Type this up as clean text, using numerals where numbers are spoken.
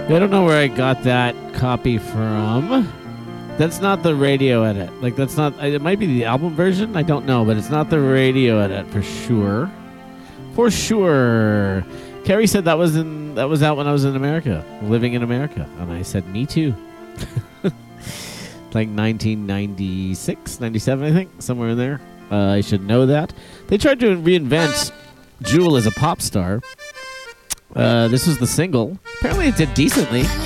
I don't know where I got that copy from. That's not the radio edit. Like, that's not... It might be the album version. I don't know, but it's not the radio edit for sure. For sure. Carrie said that was out when I was in America, living in America. And I said, me too. Like 1996, 97, I think. Somewhere in there. I should know that. They tried to reinvent Jewel as a pop star. This was the single. Apparently it did decently.